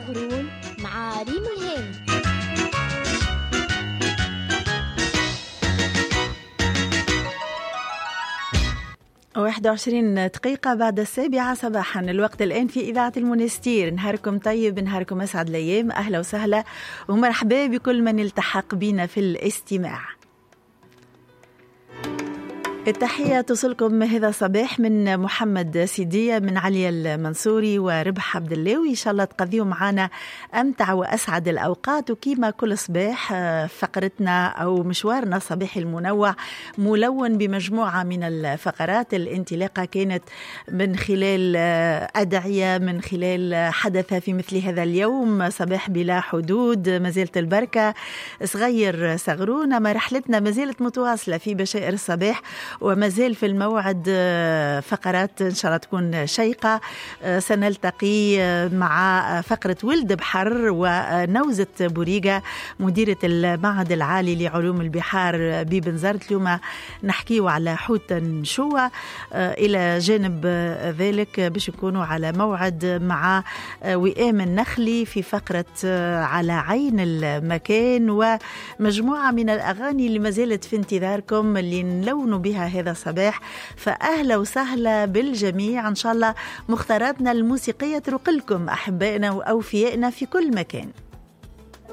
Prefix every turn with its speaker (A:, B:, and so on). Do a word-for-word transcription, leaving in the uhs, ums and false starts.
A: قرون مع ريم الهاني.
B: واحد وعشرين دقيقة بعد السابعة صباحا، الوقت الآن في إذاعة المونستير. نهاركم طيب، نهاركم أسعد الأيام، أهلا وسهلا ومرحبا بكل من التحق بنا في الاستماع. التحية تصلكم هذا الصباح من محمد سيدية، من علي المنصوري وربح عبد الله، وإن شاء الله تقضيوا معنا أمتع وأسعد الأوقات. وكيما كل صباح فقرتنا أو مشوارنا الصباحي المنوع ملون بمجموعة من الفقرات. الانطلاقة كانت من خلال أدعية، من خلال حدث في مثل هذا اليوم، صباح بلا حدود، مازالت البركة، صغير صغرونا. ما رحلتنا مازالت متواصلة في بشائر الصباح، وما زال في الموعد فقرات إن شاء الله تكون شيقة. سنلتقي مع فقرة ولد بحر ونوزة بوريقة مديرة المعهد العالي لعلوم البحار ببنزرت. اليوم نحكيو على حوت نشوة. إلى جانب ذلك باش يكونوا على موعد مع وئام النخلي في فقرة على عين المكان، ومجموعة من الأغاني اللي ما زالت في انتظاركم اللي نلونوا بها هذا الصباح. فأهلا وسهلا بالجميع، إن شاء الله مختاراتنا الموسيقية ترقلكم أحبائنا وأوفيائنا في كل مكان.